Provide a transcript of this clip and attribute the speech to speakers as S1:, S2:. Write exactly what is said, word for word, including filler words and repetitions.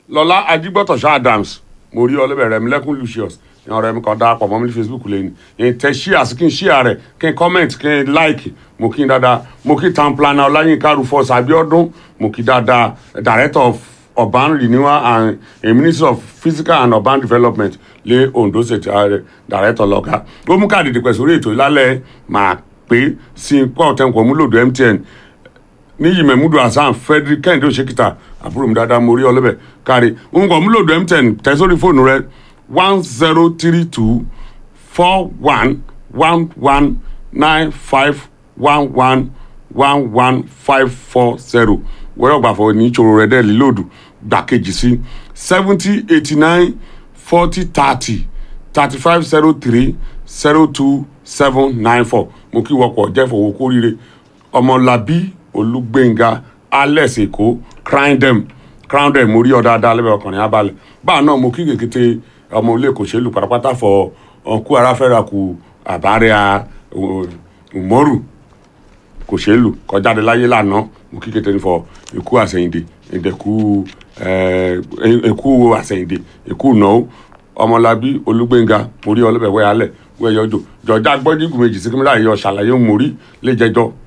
S1: lọ́lá ajígbọ́tọ̀ṣọ́ Adams mo rí ọlọ́bẹ̀ rẹ̀ mi lẹ́kún Lucius ìyàn rẹ̀ mi kan darapọ̀ mọ́ mi ní Facebook lẹ́yìn ìyẹn tẹ ṣíà sí kí n ṣíà rẹ̀ kí n comment kí n like mo kí n dáadáa mo kí town planner Ọláyínká Rufus Abiodun mo kí dáadáa director of urban renewal and a minister of physical and urban development lé Ondo State director lọ́gá ó mú káàdì dìpẹ̀ sórí ètò ìlàlẹ̀ máa pé sí pọ̀ tẹ́ǹkọ̀ múlòdù M T N níyì mẹ́múdù Hasan Frederick Kẹ́hìndé Òṣèkìtà àbúrò mi dáadáa mo rí ọlọ́bẹ̀ kárí nǹkan múlòdù M T N tẹ̀ sórí fóònù rẹ one zero three two four one one one nine five one one one one five four zero wẹ́rẹ́ ọ̀gbàfọ̀ ní ìṣòro rẹ̀ dẹ́ lílòdù gbàkejì sí seventy eighty nine forty thirty thirty five zero three zero two seven nine four mo kí wọ́pọ̀ jẹ́ fowó kórìíre ọmọlábí olùgbẹ̀ngà alex èkó crown dem crown dem mo rí ọ dáadáa lẹ́bẹ̀ẹ́ ọkùnrin abalẹ̀ báà náà mo kí kékeré ọmọ ilé kò ṣe lù pátápátá fọ ọkú aráfẹ́ra kù àbárẹ́ umoru kò ṣe lù kọjáde láyé lánàá mo kí kékeré fọ ikú àsẹ̀yìndè ìdẹ̀kú ikú àsẹ̀yìndè ikú náà ọmọlábí olùgbẹ̀ngà mo rí ọ lẹ́bẹ̀ẹ́ wẹ́ alẹ̀ wẹ́ yọjọ jọjá gbọ́dígùn méjì sí kí mi láàyè ọ ṣàlàyé mo rí lè jẹjọ́